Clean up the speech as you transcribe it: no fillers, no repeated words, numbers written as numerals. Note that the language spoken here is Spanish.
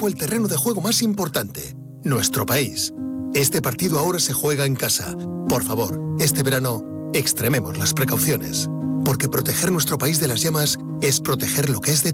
campo el terreno de juego más importante, nuestro país. Este partido ahora se juega en casa. Por favor, este verano, extrememos las precauciones. Porque proteger nuestro país de las llamas es proteger lo que es de